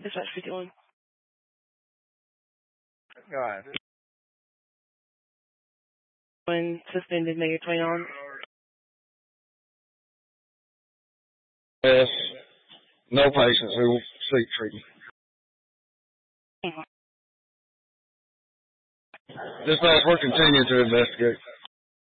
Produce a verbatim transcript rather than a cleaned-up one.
Dispatch fifty-one. All right. When suspended, negative twenty on. Yes. No patients who will seek treatment. Dispatch, we're continuing to investigate.